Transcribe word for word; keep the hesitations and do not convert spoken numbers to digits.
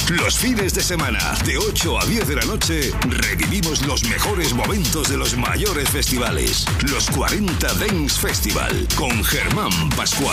Los fines de semana, de ocho a diez de la noche, revivimos los mejores momentos de los mayores festivales. Los cuarenta Dance Festival, con Germán Pascual.